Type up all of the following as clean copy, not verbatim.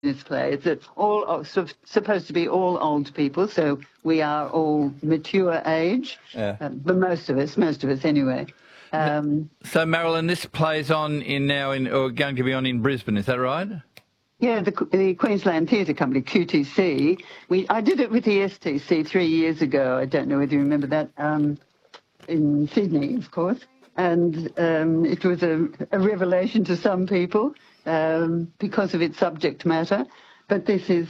this play. It's all supposed to be all old people, so we are all mature age, but most of us anyway. So, Marilyn, this plays on or going to be on in Brisbane, is that right? Yeah, the Queensland Theatre Company, QTC. I did it with the STC 3 years ago. I don't know whether you remember that, in Sydney, of course. And it was a revelation to some people because of its subject matter. But this is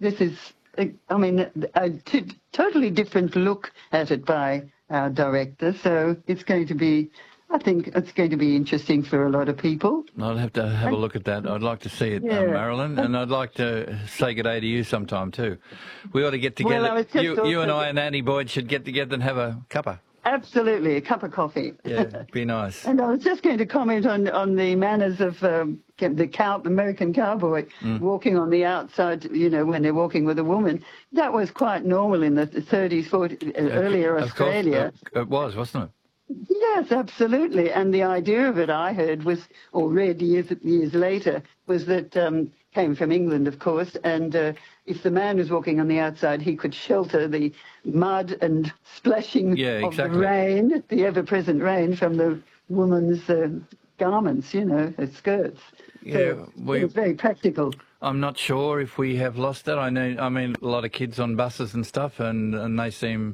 I mean, a totally different look at it by our director. So it's going to be, I think it's going to be interesting for a lot of people. I'd have to have a look at that. I'd like to see it, Marilyn, and I'd like to say good day to you sometime too. We ought to get together. Well, you and I and Annie Boyd should get together and have a cuppa. Absolutely, a cup of coffee. Yeah, be nice. And I was just going to comment on the manners of the American cowboy walking on the outside, when they're walking with a woman. That was quite normal in the 30s, 40s, earlier Australia. It was, wasn't it? Yes, absolutely. And the idea of it, I heard, or read years later, was that came from England, of course, and if the man was walking on the outside, he could shelter the mud and splashing of the rain, the ever-present rain, from the woman's garments, her skirts. Yeah, so it was very practical. I'm not sure if we have lost that. I mean, a lot of kids on buses and stuff, and they seem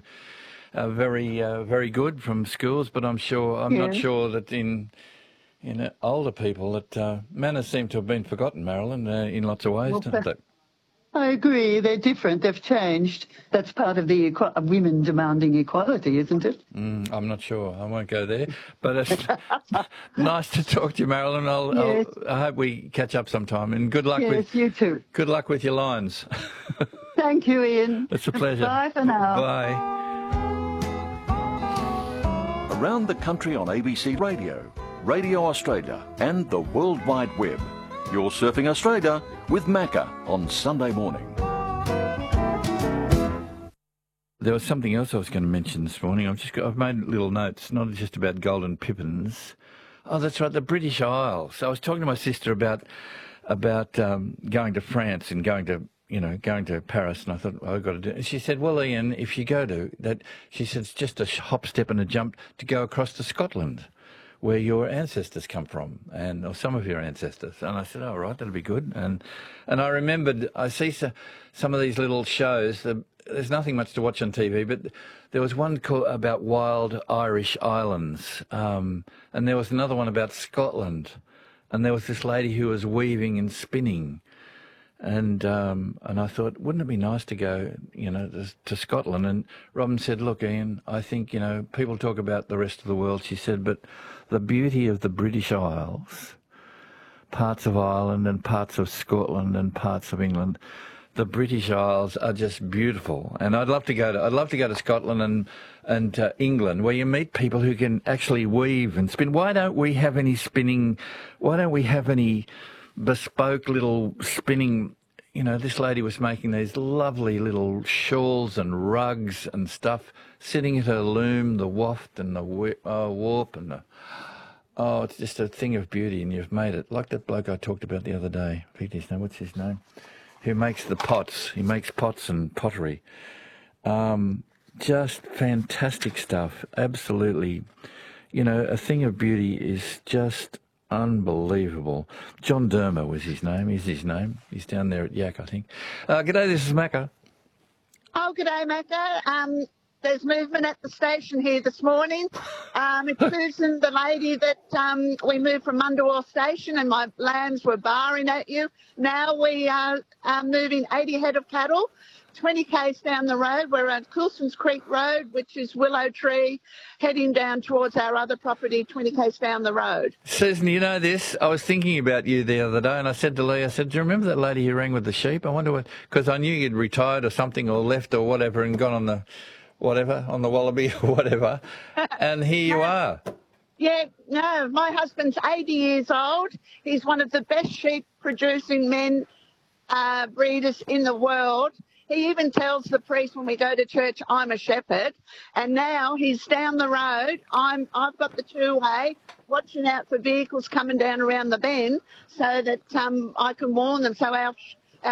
very good from schools, but I'm not sure that in older people that manners seem to have been forgotten, Marilyn, in lots of ways, don't they? I agree. They're different. They've changed. That's part of the women demanding equality, isn't it? I'm not sure. I won't go there. But it's nice to talk to you, Marilyn. I hope we catch up sometime. And good luck with you too. Good luck with your lines. Thank you, Ian. It's a pleasure. Bye for now. Bye. Around the country on ABC Radio, Radio Australia and the World Wide Web. You're Surfing Australia with Macca on Sunday morning. There was something else I was going to mention this morning. I've made little notes, not just about golden pippins. Oh, that's right, the British Isles. So I was talking to my sister about going to France and going to Paris, and I thought, I've got to do it. And she said, well, Ian, if you go to that, she said, it's just a hop, step and a jump to go across to Scotland, where your ancestors come from, or some of your ancestors. And I said, all right, that'll be good. And I remembered, I see some of these little shows. There's nothing much to watch on TV, but there was one about wild Irish islands, and there was another one about Scotland, and there was this lady who was weaving and spinning. And I thought, wouldn't it be nice to go, to Scotland? And Robin said, look, Ian, I think, people talk about the rest of the world, she said, but the beauty of the British Isles, parts of Ireland and parts of Scotland and parts of England, the British Isles are just beautiful. And I'd love to go to Scotland and England, where you meet people who can actually weave and spin. Why don't we have any spinning? Why don't we have any bespoke little spinning? This lady was making these lovely little shawls and rugs and stuff, sitting at her loom, the waft and the warp and it's just a thing of beauty, and you've made it. Like that bloke I talked about the other day. I forget his name. What's his name? Who makes the pots. He makes pots and pottery. Just fantastic stuff. Absolutely. A thing of beauty is just unbelievable. John Dermer was his name. Is his name. He's down there at Yak, I think. G'day, this is Macca. Oh, g'day, Macca. There's movement at the station here this morning. It's Susan, the lady that we moved from Mundawar Station, and my lambs were barring at you. Now we are moving 80 head of cattle, 20 k's down the road. We're at Coulson's Creek Road, which is Willow Tree, heading down towards our other property, 20 k's down the road. Susan, you know this? I was thinking about you the other day, and I said to Lee, do you remember that lady who rang with the sheep? I wonder what, because I knew you'd retired or something, or left or whatever, and gone on the Wallaby or whatever, and here you are. Yeah, no, my husband's 80 years old. He's one of the best sheep-producing breeders in the world. He even tells the priest when we go to church, I'm a shepherd. And now he's down the road. I've got the two-way, watching out for vehicles coming down around the bend so that I can warn them. So